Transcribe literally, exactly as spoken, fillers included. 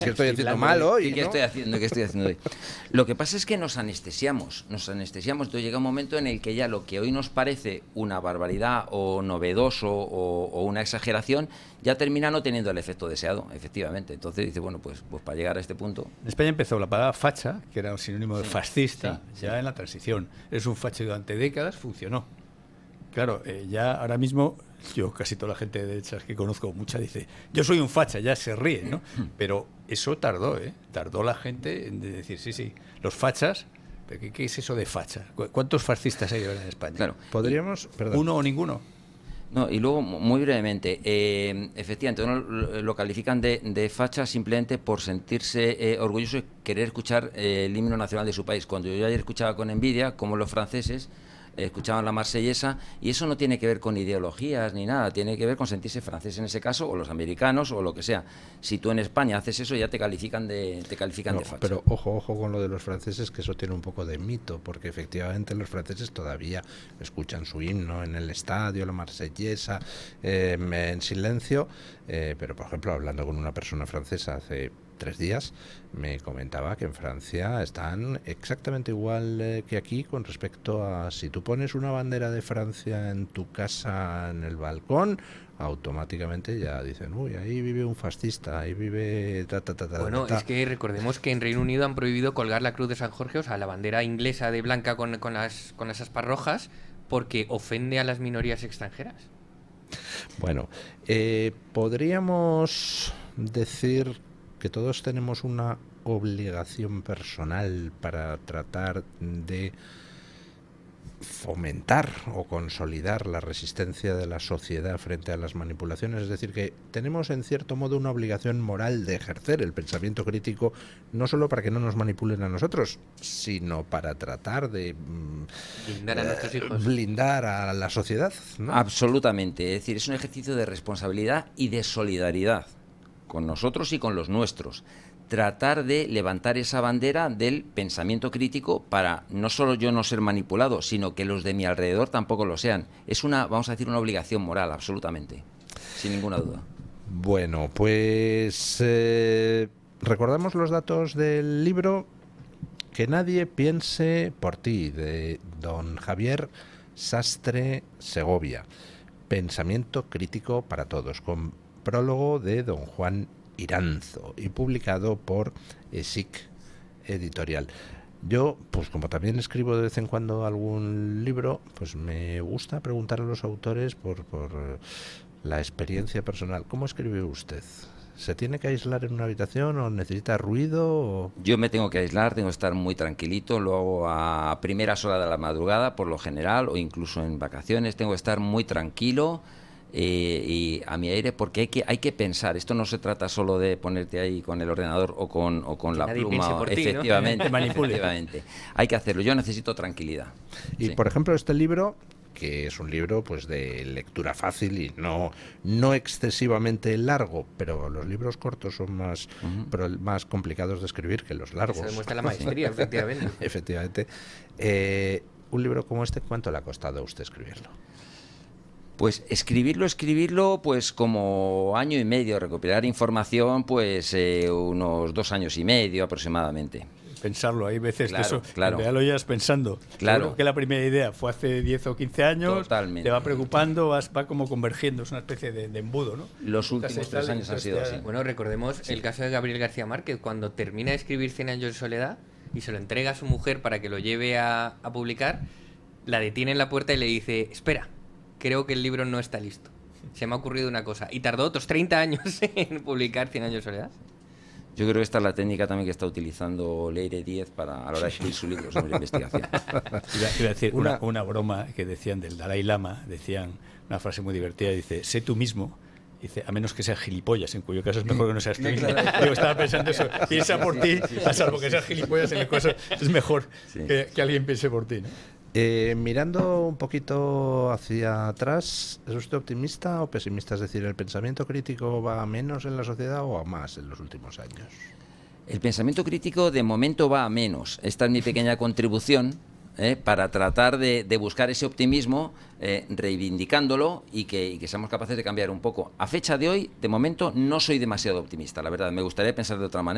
¿Qué estoy haciendo mal hoy? ¿Qué ¿no? estoy haciendo? ¿Qué estoy haciendo hoy? Lo que pasa es que nos anestesiamos, nos anestesiamos. Entonces llega un momento en el que ya lo que hoy nos parece una barbaridad o novedoso o, o una exageración, ya termina no teniendo el efecto deseado, efectivamente. Entonces dice, bueno, pues, pues para llegar a este punto... En España empezó la palabra facha, que era un sinónimo de Sí, fascista, sí, ya sí. en la transición. Es un facha y durante décadas funcionó. Claro, eh, ya ahora mismo, yo casi toda la gente de derechas que conozco, mucha dice, yo soy un facha, ya se ríe, ¿no? Pero eso tardó, ¿eh? Tardó la gente en decir, sí, sí, los fachas, ¿pero qué, qué es eso de facha? ¿Cu- ¿Cuántos fascistas hay ahora en España? Claro. Podríamos... Perdón. ¿Uno o ninguno? No, y luego, muy brevemente, eh, efectivamente, uno lo, lo califican de, de facha simplemente por sentirse eh, orgulloso y querer escuchar eh, el himno nacional de su país. Cuando yo ayer escuchaba con envidia, como los franceses eh, escuchaban la marsellesa, y eso no tiene que ver con ideologías ni nada, tiene que ver con sentirse francés en ese caso, o los americanos, o lo que sea. Si tú en España haces eso, ya te califican de, te califican No, de facha. pero ojo, ojo con lo de los franceses, que eso tiene un poco de mito, porque efectivamente los franceses todavía escuchan su himno en el estadio, la marsellesa, eh, en silencio, eh, pero por ejemplo, hablando con una persona francesa hace tres días, me comentaba que en Francia están exactamente igual eh, que aquí con respecto a si tú pones una bandera de Francia en tu casa en el balcón, automáticamente ya dicen, uy, ahí vive un fascista, ahí vive... Ta, ta, ta, ta, Bueno, ta. es que recordemos que en Reino Unido han prohibido colgar la cruz de San Jorge, o sea, la bandera inglesa de blanca con, con, las, con las aspas rojas, porque ofende a las minorías extranjeras. Bueno, eh, podríamos decir que todos tenemos una obligación personal para tratar de fomentar o consolidar la resistencia de la sociedad frente a las manipulaciones, es decir, que tenemos en cierto modo una obligación moral de ejercer el pensamiento crítico, no solo para que no nos manipulen a nosotros, sino para tratar de mm, Blindar a nuestros hijos. blindar a la sociedad, ¿no? Absolutamente, es decir, es un ejercicio de responsabilidad y de solidaridad con nosotros y con los nuestros. Tratar de levantar esa bandera del pensamiento crítico para no solo yo no ser manipulado, sino que los de mi alrededor tampoco lo sean. Es una, vamos a decir, una obligación moral, absolutamente, sin ninguna duda. Bueno, pues eh, recordamos los datos del libro Que nadie piense por ti, de don Javier Sastre Segovia. Pensamiento crítico para todos, con prólogo de don Juan Iranzo y publicado por E S I C Editorial. Yo, pues como también escribo de vez en cuando algún libro, pues me gusta preguntar a los autores por, por la experiencia personal. ¿Cómo escribe usted? ¿Se tiene que aislar en una habitación o necesita ruido? O... Yo me tengo que aislar, tengo que estar muy tranquilito, lo hago a primeras horas de la madrugada, por lo general, o incluso en vacaciones, tengo que estar muy tranquilo. Eh, y a mi aire, porque hay que hay que pensar. Esto no se trata solo de ponerte ahí con el ordenador o con o con Que la nadie pluma. piense por ti, ¿no? Efectivamente, Te manipule. efectivamente. Hay que hacerlo. Yo necesito tranquilidad. Y Sí. por ejemplo, este libro, que es un libro pues de lectura fácil y no no excesivamente largo, pero los libros cortos son más Ujú. pro- más complicados de escribir que los largos. Eso demuestra la maestría, efectivamente. Efectivamente. Eh, un libro como este, ¿cuánto le ha costado a usted escribirlo? Pues escribirlo, escribirlo, pues como año y medio, recopilar información, pues eh, unos dos años y medio aproximadamente. Pensarlo, hay veces Claro, que eso, claro. en realidad lo llevas pensando. Claro. Seguro que la primera idea fue hace diez o quince años, Totalmente. te va preocupando, vas, va como convergiendo, es una especie de, de embudo, ¿no? Los Nunca últimos se tres sale, años han entonces sido ya- así. Bueno, recordemos el caso de Gabriel García Márquez, cuando termina de escribir Cien años de soledad y se lo entrega a su mujer para que lo lleve a, a publicar, la detiene en la puerta y le dice, espera, creo que el libro no está listo. Se me ha ocurrido una cosa. Y tardó otros treinta años en publicar Cien años de soledad. Yo creo que esta es la técnica también que está utilizando Leire Díez para, a la hora de escribir su libro sobre investigación. Iba, iba a decir una, Una- una broma que decían del Dalai Lama, decían una frase muy divertida, dice, sé tú mismo, dice, a menos que seas gilipollas, en cuyo caso es mejor que no seas tú mismo. Yo estaba pensando eso, piensa por ti, a salvo que seas gilipollas en el caso, es mejor Sí. que, que alguien piense por ti, ¿no? Eh, mirando un poquito hacia atrás, ¿es usted optimista o pesimista? Es decir, ¿el pensamiento crítico va a menos en la sociedad o a más en los últimos años? El pensamiento crítico de momento va a menos. Esta es mi pequeña contribución ¿eh? para tratar de, de buscar ese optimismo, eh, reivindicándolo y que, y que seamos capaces de cambiar un poco. A fecha de hoy, de momento, no soy demasiado optimista, la verdad. Me gustaría pensar de otra manera.